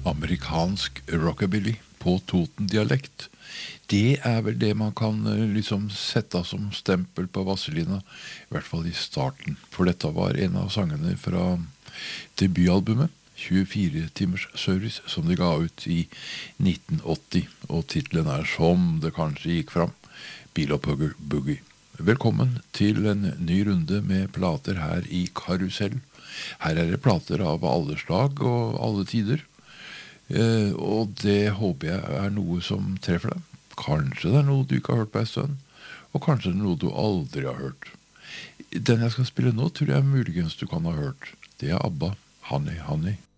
amerikansk rockabilly på Toten-dialekt. Det vel det man kan liksom sette som stempel på Vazelina, i hvert fall i starten. For dette var en av sangene fra debutalbumet, 24 timers service, som de ga ut i 1980. Og titlen som det kanskje gikk fram, Bilopphugger Boogie. Velkommen til en ny runde med plater her i Karusell. Her det plater av alle slag og alle tider. Og det håper jeg noe som treffer deg. Kanskje det noe du ikke har hørt på en stund, og kanskje det noe du aldri har hørt. Den jeg skal spille nå tror jeg muligens du kan ha hørt. Det ABBA, Honey Honey.